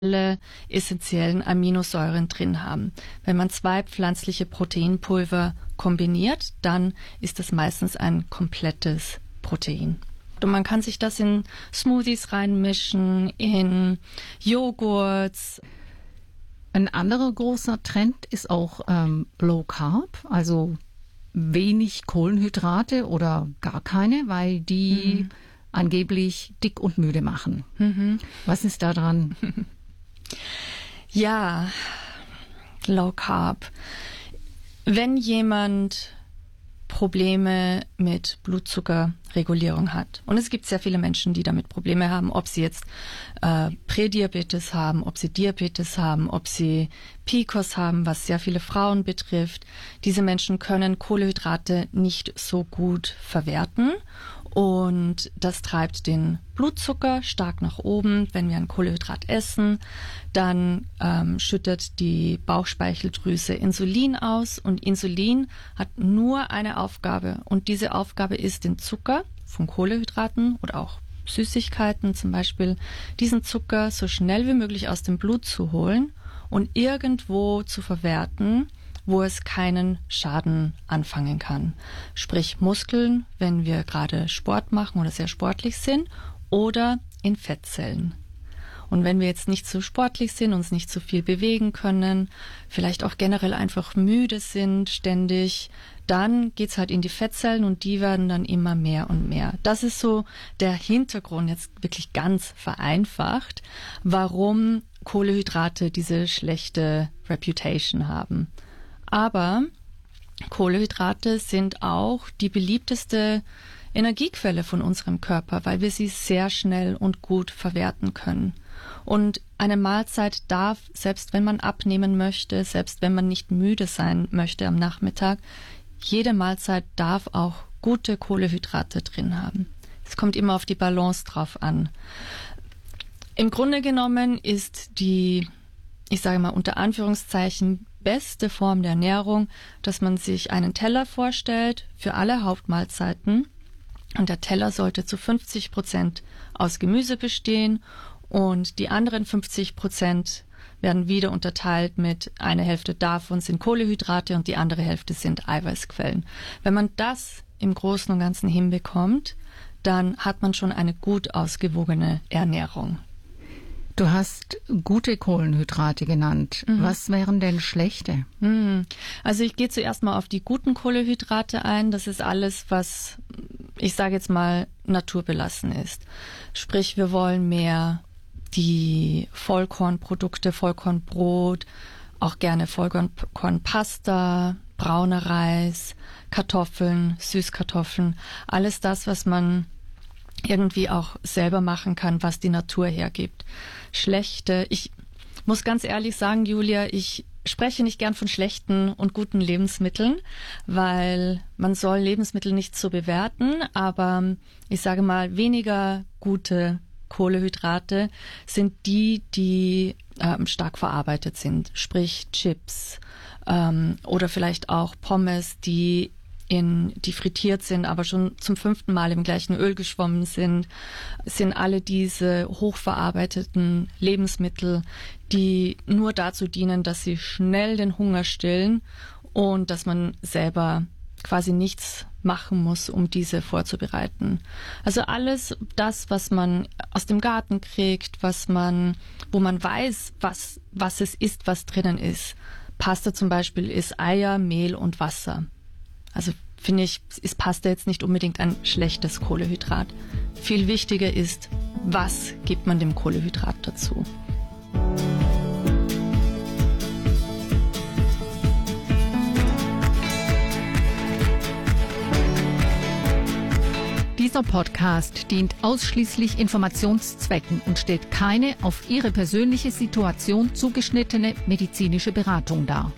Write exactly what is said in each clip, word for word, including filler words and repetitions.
alle essentiellen Aminosäuren drin haben. Wenn man zwei pflanzliche Proteinpulver kombiniert, dann ist das meistens ein komplettes Protein. Und man kann sich das in Smoothies reinmischen, in Joghurts. Ein anderer großer Trend ist auch ähm, Low Carb, also wenig Kohlenhydrate oder gar keine, weil die mhm. angeblich dick und müde machen. Mhm. Was ist da dran? Ja, Low Carb. Wenn jemand Probleme mit Blutzuckerregulierung hat. Und es gibt sehr viele Menschen, die damit Probleme haben, ob sie jetzt äh, Prädiabetes haben, ob sie Diabetes haben, ob sie P C O S haben, was sehr viele Frauen betrifft. Diese Menschen können Kohlenhydrate nicht so gut verwerten und das treibt den Blutzucker stark nach oben. Wenn wir ein Kohlenhydrat essen, dann ähm, schüttet die Bauchspeicheldrüse Insulin aus und Insulin hat nur eine Aufgabe und diese Aufgabe ist, den Zucker von Kohlenhydraten oder auch Süßigkeiten zum Beispiel, diesen Zucker so schnell wie möglich aus dem Blut zu holen und irgendwo zu verwerten, wo es keinen Schaden anfangen kann. Sprich Muskeln, wenn wir gerade Sport machen oder sehr sportlich sind, oder in Fettzellen. Und wenn wir jetzt nicht so sportlich sind, uns nicht so viel bewegen können, vielleicht auch generell einfach müde sind ständig, dann geht's halt in die Fettzellen und die werden dann immer mehr und mehr. Das ist so der Hintergrund, jetzt wirklich ganz vereinfacht, warum Kohlenhydrate diese schlechte Reputation haben. Aber Kohlenhydrate sind auch die beliebteste Energiequelle von unserem Körper, weil wir sie sehr schnell und gut verwerten können. Und eine Mahlzeit darf, selbst wenn man abnehmen möchte, selbst wenn man nicht müde sein möchte am Nachmittag, jede Mahlzeit darf auch gute Kohlenhydrate drin haben. Es kommt immer auf die Balance drauf an. Im Grunde genommen ist die, ich sage mal unter Anführungszeichen, beste Form der Ernährung, dass man sich einen Teller vorstellt für alle Hauptmahlzeiten und der Teller sollte zu fünfzig Prozent aus Gemüse bestehen und die anderen fünfzig Prozent werden wieder unterteilt mit einer Hälfte davon sind Kohlenhydrate und die andere Hälfte sind Eiweißquellen. Wenn man das im Großen und Ganzen hinbekommt, dann hat man schon eine gut ausgewogene Ernährung. Du hast gute Kohlenhydrate genannt. Mhm. Was wären denn schlechte? Mhm. Also ich gehe zuerst mal auf die guten Kohlenhydrate ein. Das ist alles, was, ich sage jetzt mal, naturbelassen ist. Sprich, wir wollen mehr die Vollkornprodukte, Vollkornbrot, auch gerne Vollkornpasta, brauner Reis, Kartoffeln, Süßkartoffeln. Alles das, was man irgendwie auch selber machen kann, was die Natur hergibt. Schlechte, ich muss ganz ehrlich sagen, Julia, ich spreche nicht gern von schlechten und guten Lebensmitteln, weil man soll Lebensmittel nicht so bewerten, aber ich sage mal, weniger gute Kohlenhydrate sind die, die ähm, stark verarbeitet sind, sprich Chips ähm, oder vielleicht auch Pommes, die in, die frittiert sind, aber schon zum fünften Mal im gleichen Öl geschwommen sind, sind alle diese hochverarbeiteten Lebensmittel, die nur dazu dienen, dass sie schnell den Hunger stillen und dass man selber quasi nichts machen muss, um diese vorzubereiten. Also alles das, was man aus dem Garten kriegt, was man, wo man weiß, was, was es ist, was drinnen ist. Pasta zum Beispiel ist Eier, Mehl und Wasser. Also finde ich, ist Pasta jetzt nicht unbedingt ein schlechtes Kohlenhydrat. Viel wichtiger ist, was gibt man dem Kohlenhydrat dazu. Dieser Podcast dient ausschließlich Informationszwecken und stellt keine auf Ihre persönliche Situation zugeschnittene medizinische Beratung dar.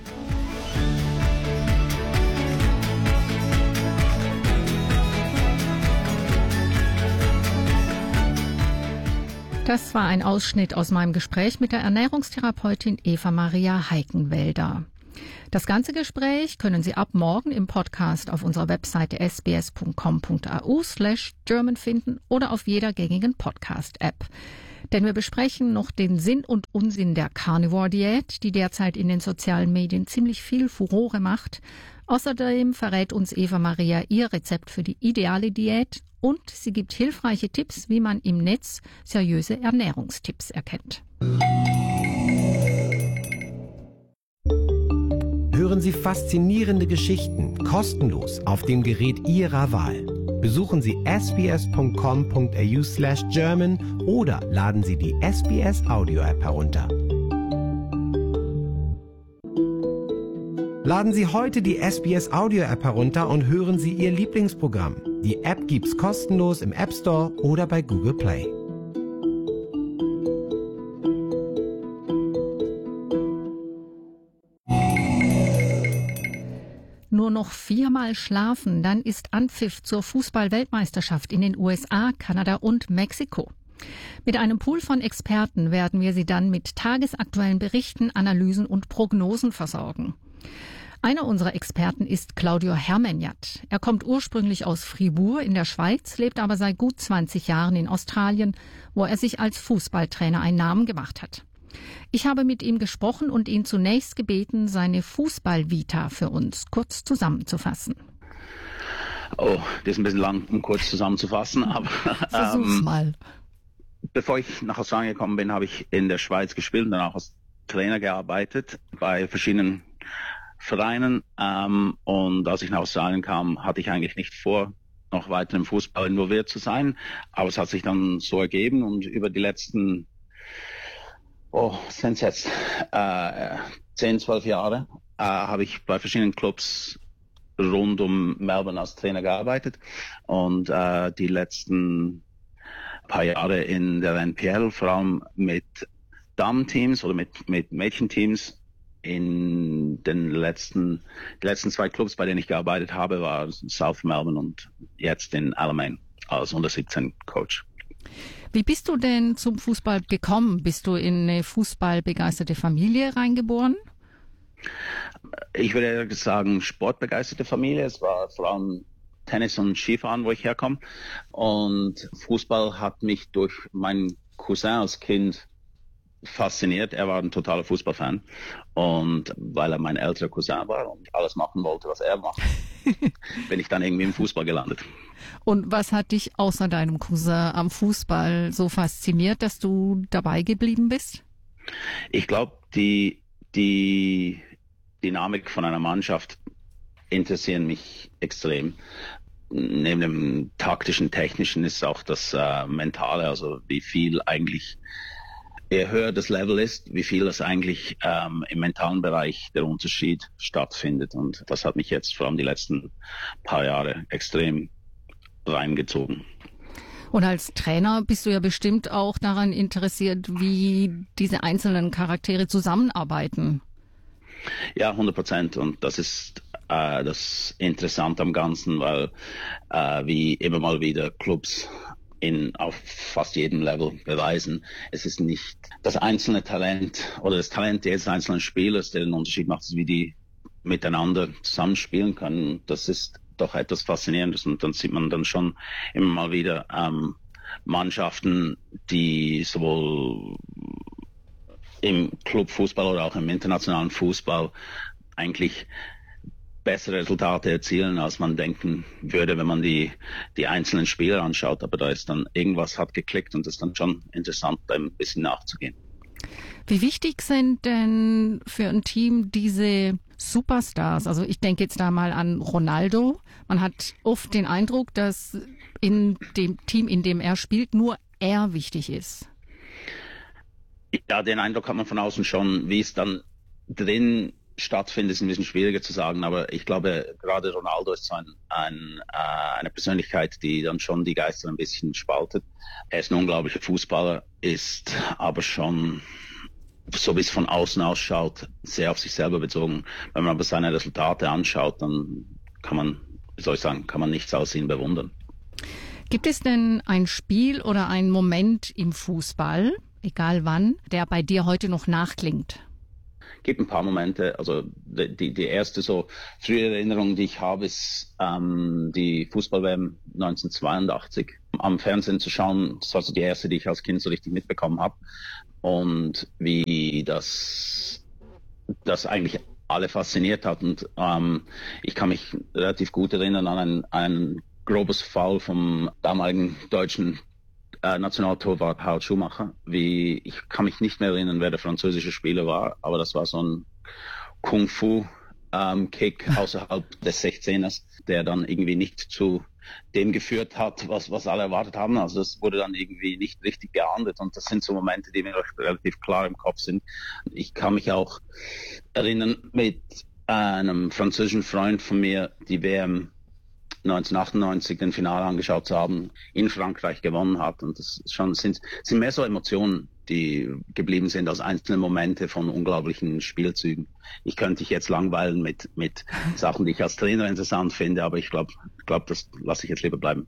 Das war ein Ausschnitt aus meinem Gespräch mit der Ernährungstherapeutin Eva Maria Heikenwälder. Das ganze Gespräch können Sie ab morgen im Podcast auf unserer Webseite s b s punkt com punkt a u slash German finden oder auf jeder gängigen Podcast-App. Denn wir besprechen noch den Sinn und Unsinn der Carnivore-Diät, die derzeit in den sozialen Medien ziemlich viel Furore macht. Außerdem verrät uns Eva Maria ihr Rezept für die ideale Diät und sie gibt hilfreiche Tipps, wie man im Netz seriöse Ernährungstipps erkennt. Hören Sie faszinierende Geschichten kostenlos auf dem Gerät Ihrer Wahl. Besuchen Sie s b s punkt com punkt a u slash german oder laden Sie die S B S Audio App herunter. Laden Sie heute die S B S Audio App herunter und hören Sie Ihr Lieblingsprogramm. Die App gibt's kostenlos im App Store oder bei Google Play. Nur noch viermal schlafen, dann ist Anpfiff zur Fußball-Weltmeisterschaft in den U S A, Kanada und Mexiko. Mit einem Pool von Experten werden wir Sie dann mit tagesaktuellen Berichten, Analysen und Prognosen versorgen. Einer unserer Experten ist Claudio Hermenjat. Er kommt ursprünglich aus Fribourg in der Schweiz, lebt aber seit gut zwanzig Jahren in Australien, wo er sich als Fußballtrainer einen Namen gemacht hat. Ich habe mit ihm gesprochen und ihn zunächst gebeten, seine Fußball-Vita für uns kurz zusammenzufassen. Oh, das ist ein bisschen lang, um kurz zusammenzufassen, aber Versuch's ähm, mal. Bevor ich nach Australien gekommen bin, habe ich in der Schweiz gespielt und dann auch als Trainer gearbeitet bei verschiedenen Vereinen. Ähm, und als ich nach Australien kam, hatte ich eigentlich nicht vor, noch weiter im Fußball involviert zu sein. Aber es hat sich dann so ergeben und über die letzten Oh, sind jetzt äh, zehn, zwölf Jahre äh, habe ich bei verschiedenen Clubs rund um Melbourne als Trainer gearbeitet und äh, die letzten paar Jahre in der N P L, vor allem mit Damenteams oder mit, mit Mädchenteams. In den letzten, die letzten zwei Clubs, bei denen ich gearbeitet habe, war South Melbourne und jetzt in Alamein als Unter siebzehn Coach. Wie bist du denn zum Fußball gekommen? Bist du in eine fußballbegeisterte Familie reingeboren? Ich würde sagen, sportbegeisterte Familie. Es war vor allem Tennis und Skifahren, wo ich herkomme. Und Fußball hat mich durch meinen Cousin als Kind fasziniert. Er war ein totaler Fußballfan. Und weil er mein älterer Cousin war und alles machen wollte, was er macht, bin ich dann irgendwie im Fußball gelandet. Und was hat dich außer deinem Cousin am Fußball so fasziniert, dass du dabei geblieben bist? Ich glaube, die, die Dynamik von einer Mannschaft interessieren mich extrem. Neben dem taktischen, technischen ist auch das äh, Mentale, also wie viel eigentlich, je höher das Level ist, wie viel das eigentlich ähm, im mentalen Bereich der Unterschied stattfindet. Und das hat mich jetzt vor allem die letzten paar Jahre extrem reingezogen. Und als Trainer bist du ja bestimmt auch daran interessiert, wie diese einzelnen Charaktere zusammenarbeiten. Ja, hundert Prozent. Und das ist äh, das Interessante am Ganzen, weil äh, wie immer mal wieder Clubs in auf fast jedem Level beweisen, es ist nicht das einzelne Talent oder das Talent jedes einzelnen Spielers, der den Unterschied macht, wie die miteinander zusammenspielen können. Das ist doch etwas Faszinierendes und dann sieht man dann schon immer mal wieder ähm, Mannschaften, die sowohl im Clubfußball oder auch im internationalen Fußball eigentlich bessere Resultate erzielen, als man denken würde, wenn man die die einzelnen Spieler anschaut. Aber da ist dann irgendwas hat geklickt und es ist dann schon interessant, da ein bisschen nachzugehen. Wie wichtig sind denn für ein Team diese Superstars? Also ich denke jetzt da mal an Ronaldo. Man hat oft den Eindruck, dass in dem Team, in dem er spielt, nur er wichtig ist. Ja, den Eindruck hat man von außen schon. Wie es dann drin stattfindet, ist ein bisschen schwieriger zu sagen. Aber ich glaube, gerade Ronaldo ist so ein, ein, äh, eine Persönlichkeit, die dann schon die Geister ein bisschen spaltet. Er ist ein unglaublicher Fußballer, ist aber schon, so wie es von außen ausschaut, sehr auf sich selber bezogen. Wenn man aber seine Resultate anschaut, dann kann man, wie soll ich sagen, kann man nichts aus ihm bewundern. Gibt es denn ein Spiel oder einen Moment im Fußball, egal wann, der bei dir heute noch nachklingt? gibt ein paar Momente. Also die, die erste so frühe Erinnerung, die ich habe, ist ähm, die Fußball-W M neunzehnhundertzweiundachtzig am Fernsehen zu schauen. Das war so die erste, die ich als Kind so richtig mitbekommen habe. Und wie das, das eigentlich alle fasziniert hat. Und ähm, ich kann mich relativ gut erinnern an ein, ein grobes Foul vom damaligen deutschen äh, Nationaltorwart Harald Schumacher. Wie, ich kann mich nicht mehr erinnern, wer der französische Spieler war, aber das war so ein Kung-Fu-Kick ähm, außerhalb des sechzehners, der dann irgendwie nicht zu dem geführt hat, was, was alle erwartet haben. Also das wurde dann irgendwie nicht richtig geahndet und das sind so Momente, die mir relativ klar im Kopf sind. Ich kann mich auch erinnern, mit einem französischen Freund von mir die W M neunzehnhundertachtundneunzig den Finale angeschaut zu haben, in Frankreich gewonnen hat. Und das schon sind, sind mehr so Emotionen, die geblieben sind als einzelne Momente von unglaublichen Spielzügen. Ich könnte dich jetzt langweilen mit, mit Sachen, die ich als Trainer interessant finde, aber ich glaube, ich glaube, das lasse ich jetzt lieber bleiben.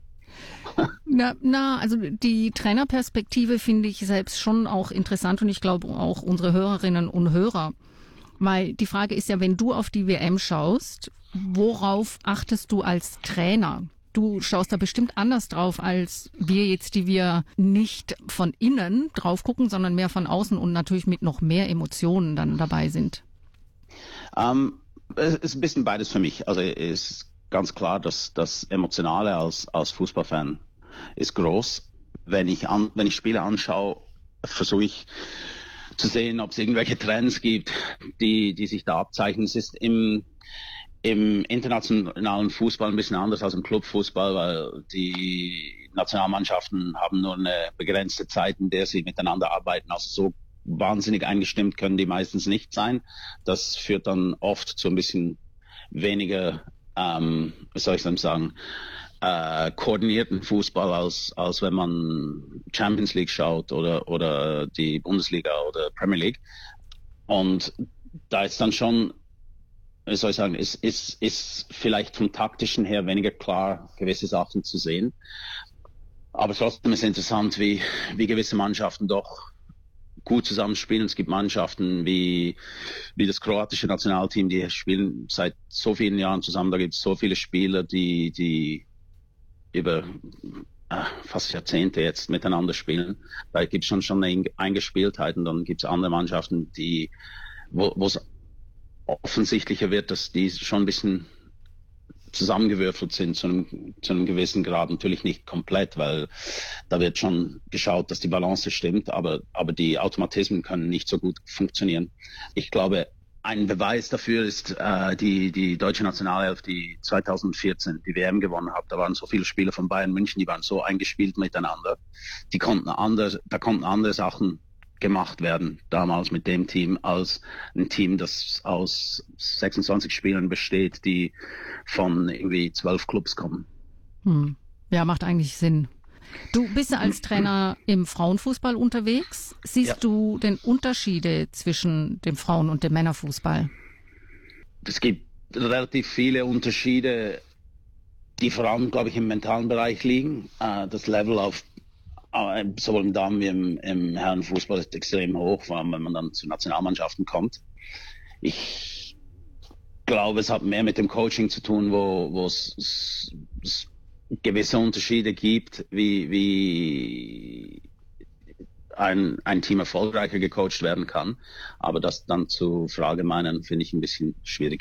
Na, na, also die Trainerperspektive finde ich selbst schon auch interessant und ich glaube auch unsere Hörerinnen und Hörer. Weil die Frage ist ja, wenn du auf die W M schaust, worauf achtest du als Trainer? Du schaust da bestimmt anders drauf als wir jetzt, die wir nicht von innen drauf gucken, sondern mehr von außen und natürlich mit noch mehr Emotionen dann dabei sind. Ähm, es ist ein bisschen beides für mich. Also es ist ganz klar, dass das Emotionale als, als Fußballfan ist groß. Wenn ich an, wenn ich Spiele anschaue, versuche ich zu sehen, ob es irgendwelche Trends gibt, die, die sich da abzeichnen. Es ist im Im internationalen Fußball ein bisschen anders als im Clubfußball, weil die Nationalmannschaften haben nur eine begrenzte Zeit, in der sie miteinander arbeiten. Also so wahnsinnig eingestimmt können die meistens nicht sein. Das führt dann oft zu ein bisschen weniger, ähm, wie soll ich denn sagen, äh, koordinierten Fußball, als, als wenn man Champions League schaut oder, oder die Bundesliga oder Premier League. Und da ist dann schon, wie soll ich sagen, ist, ist, ist vielleicht vom Taktischen her weniger klar, gewisse Sachen zu sehen. Aber trotzdem ist es interessant, wie, wie gewisse Mannschaften doch gut zusammenspielen. Es gibt Mannschaften wie, wie das kroatische Nationalteam, die spielen seit so vielen Jahren zusammen. Da gibt es so viele Spieler, die, die über äh, fast Jahrzehnte jetzt miteinander spielen. Da gibt es schon, schon eine Eingespieltheit und dann gibt es andere Mannschaften, die, wo es offensichtlicher wird, dass die schon ein bisschen zusammengewürfelt sind zu einem, zu einem gewissen Grad. Natürlich nicht komplett, weil da wird schon geschaut, dass die Balance stimmt, aber, aber die Automatismen können nicht so gut funktionieren. Ich glaube, ein Beweis dafür ist äh, die, die deutsche Nationalelf, die zweitausendvierzehn die W M gewonnen hat. Da waren so viele Spieler von Bayern München, die waren so eingespielt miteinander. Die konnten andere, da konnten andere Sachen gemacht werden, damals mit dem Team, als ein Team, das aus sechsundzwanzig Spielern besteht, die von irgendwie zwölf Clubs kommen. Hm. Ja, macht eigentlich Sinn. Du bist ja als Trainer im Frauenfußball unterwegs. Siehst ja. du denn Unterschiede zwischen dem Frauen- und dem Männerfußball? Es gibt relativ viele Unterschiede, die vor allem, glaube ich, im mentalen Bereich liegen. Das Level auf sowohl im Damen- wie im, im Herrenfußball ist extrem hoch, vor allem wenn man dann zu Nationalmannschaften kommt. Ich glaube, es hat mehr mit dem Coaching zu tun, wo, wo es, es, es gewisse Unterschiede gibt, wie, wie ein, ein Team erfolgreicher gecoacht werden kann. Aber das dann zu verallgemeinern, finde ich ein bisschen schwierig.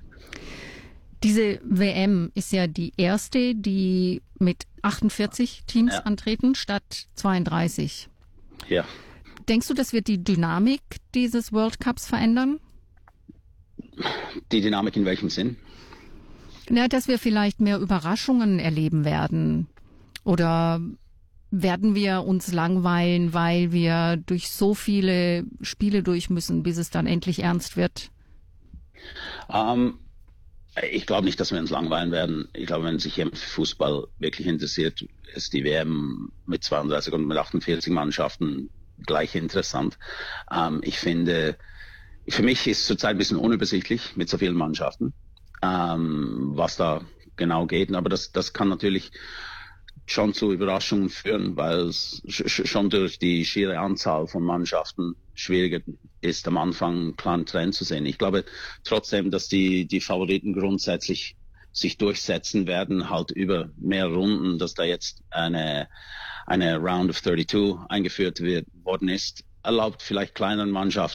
Diese W M ist ja die erste, die mit achtundvierzig Teams ja. antreten, statt zweiunddreißig. Ja. Denkst du, das wird die Dynamik dieses World Cups verändern? Die Dynamik in welchem Sinn? Na, dass wir vielleicht mehr Überraschungen erleben werden. Oder werden wir uns langweilen, weil wir durch so viele Spiele durch müssen, bis es dann endlich ernst wird? Um Ich glaube nicht, dass wir uns langweilen werden. Ich glaube, wenn sich jemand für Fußball wirklich interessiert, ist die W M mit zweiunddreißig und mit achtundvierzig Mannschaften gleich interessant. Ähm, ich finde, für mich ist es zurzeit ein bisschen unübersichtlich mit so vielen Mannschaften, ähm, was da genau geht. Aber das, das kann natürlich schon zu Überraschungen führen, weil es schon durch die schiere Anzahl von Mannschaften schwieriger ist, am Anfang einen klaren Trend zu sehen. Ich glaube trotzdem, dass die, die Favoriten grundsätzlich sich durchsetzen werden, halt über mehr Runden, dass da jetzt eine, eine Round of zweiunddreißig eingeführt wird, worden ist, erlaubt vielleicht kleineren Mannschaften